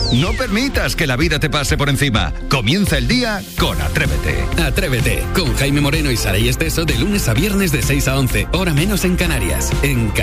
No permitas que la vida te pase por encima. Comienza el día con Atrévete. Atrévete, con Jaime Moreno y Saray Esteso de lunes a viernes de 6 a 11, hora menos en Canarias. En